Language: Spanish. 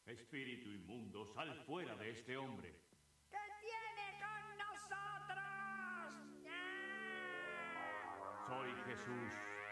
Espíritu inmundo, sal fuera de este hombre. ¿Qué tiene con nosotros? Soy Jesús.